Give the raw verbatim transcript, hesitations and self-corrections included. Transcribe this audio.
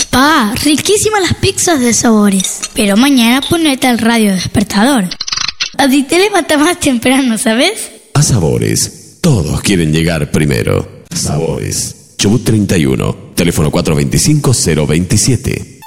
Pa, riquísimas las pizzas de Sabores. Pero mañana ponete al radio despertador. Así te levantas más temprano, ¿sabes? A Sabores, todos quieren llegar primero. Sabores, Chubut treinta y uno, teléfono cuatro dos cinco cero dos siete.